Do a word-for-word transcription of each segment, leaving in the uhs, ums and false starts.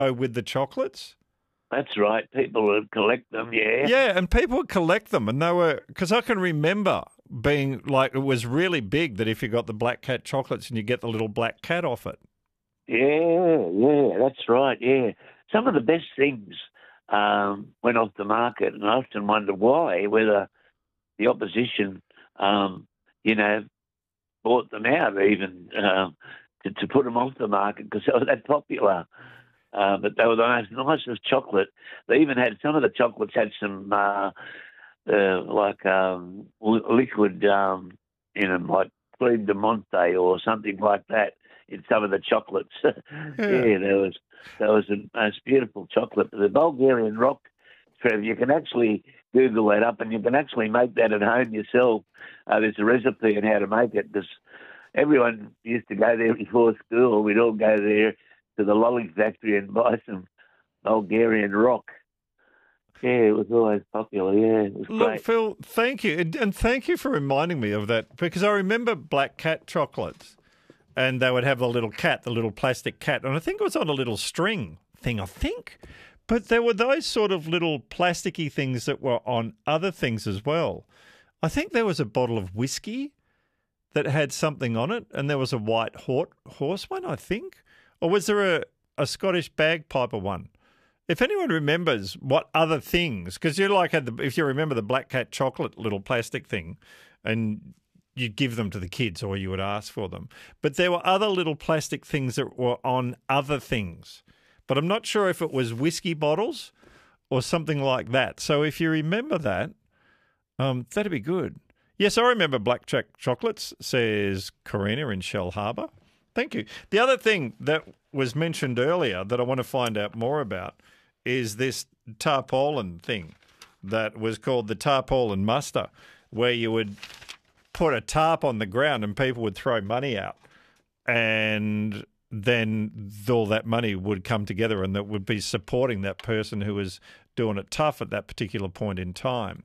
Oh, with the chocolates? That's right. People would collect them, yeah. Yeah, and people would collect them, and they were, because I can remember being like, it was really big that if you got the Black Cat chocolates and you get the little black cat off it. Yeah, yeah, that's right, yeah. Some of the best things um, went off the market, and I often wonder why, whether the opposition, um, you know, bought them out even um, to, to put them off the market because they were that popular. Uh, but they were the most nicest chocolate. They even had, some of the chocolates had some, uh, uh, like, um, liquid um, in them, like Creme de Monte or something like that in some of the chocolates. yeah, Yeah. there was there was a most beautiful chocolate. The Bulgarian rock, Trev, you can actually Google that up and you can actually make that at home yourself. Uh, there's a recipe on how to make it because everyone used to go there before school. We'd all go there to the lolly factory and buy some Bulgarian rock. Yeah, it was always popular. Yeah, it was Look, great. Phil, thank you. And, and thank you for reminding me of that because I remember Black Cat chocolates and they would have the little cat, the little plastic cat. And I think it was on a little string thing, I think. But there were those sort of little plasticky things that were on other things as well. I think there was a bottle of whiskey that had something on it and there was a white horse one, I think. Or was there a, a Scottish bagpiper one? If anyone remembers what other things, because you like had the, if you remember the Black Cat chocolate little plastic thing, and you'd give them to the kids or you would ask for them, but there were other little plastic things that were on other things, but I'm not sure if it was whiskey bottles or something like that. So if you remember that, um, that'd be good. Yes, I remember Black Cat chocolates, says Karina in Shell Harbour. Thank you. The other thing that was mentioned earlier that I want to find out more about is this tarpaulin thing that was called the tarpaulin muster, where you would put a tarp on the ground and people would throw money out and then all that money would come together and that would be supporting that person who was doing it tough at that particular point in time.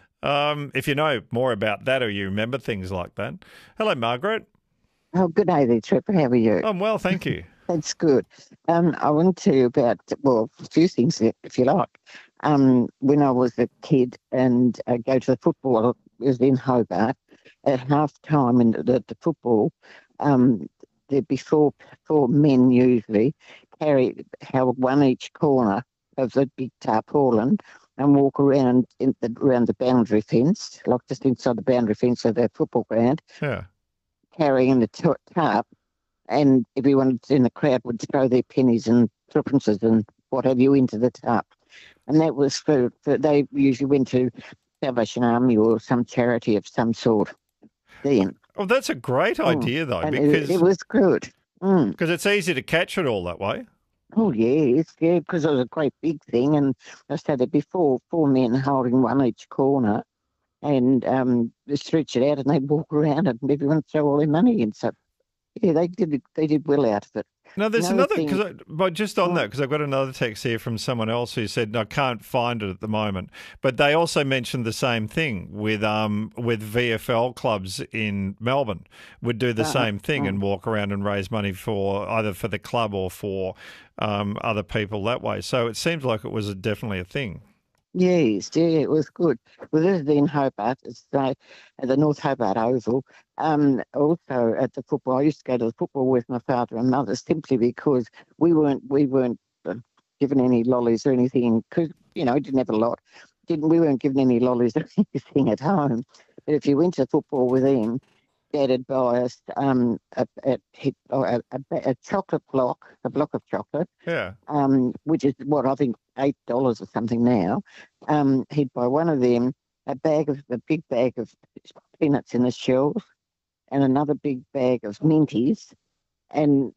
Um, if you know more about that or you remember things like that. Hello, Margaret. Oh, good day there, Trevor. How are you? I'm well, thank you. That's good. Um, I want to tell you about, well, a few things, if you like. Um, when I was a kid and uh, go to the football, it was in Hobart. At half time in the, the, the football, um, there'd be four, four men usually carry, held one each corner of the big tarpaulin and walk around in the, around the boundary fence, like just inside the boundary fence of their football ground. Yeah. Carrying the t- tarp, and everyone in the crowd would throw their pennies and threepences and what have you into the tarp. And that was for, for they usually went to Salvation Army or some charity of some sort then. Oh, that's a great idea, though, and because it, it was good. Mm. Because it's easy to catch it all that way. Oh, yes, yeah, because it was a great big thing. And I said it before, four men holding one each corner and um, stretch it out and they'd walk around and everyone throw all their money in. So, yeah, they did they did well out of it. Now, there's Another another, thing- cause I, but just on Oh. that, because I've got another text here from someone else who said, I can't find it at the moment. But they also mentioned the same thing with um with V F L clubs in Melbourne would do the Uh-uh. same thing Mm. and walk around and raise money for either for the club or for um, other people that way. So it seems like it was a, definitely a thing. Yes, yeah, it was good. Well, this is in Hobart, it's uh, at the North Hobart Oval. Um, also at the football, I used to go to the football with my father and mother simply because we weren't we weren't uh, given any lollies or anything because you know we didn't have a lot. Didn't we weren't given any lollies or anything at home. But if you went to football with them, Dad had buy us um a a, a, a, a chocolate block, a block of chocolate. Yeah. Um, which is what I think eight dollars or something now. Um, he'd buy one of them, a bag of a big bag of peanuts in the shells, and another big bag of minties, and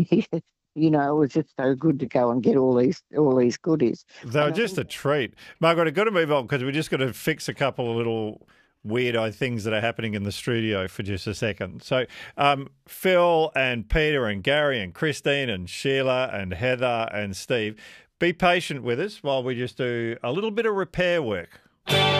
you know it was just so good to go and get all these all these goodies. They were And I just a think- treat. Margaret, I've got to move on because we're just going to fix a couple of little weirdo things that are happening in the studio for just a second. So um, Phil and Peter and Gary and Christine and Sheila and Heather and Steve, be patient with us while we just do a little bit of repair work.